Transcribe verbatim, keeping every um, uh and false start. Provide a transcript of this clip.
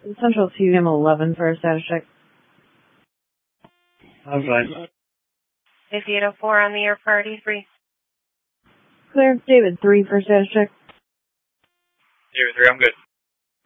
Central T M eleven for a status check. I'm fine. fifty-eight oh four on the air, priority three. Clear. David three for status check. David three, I'm good.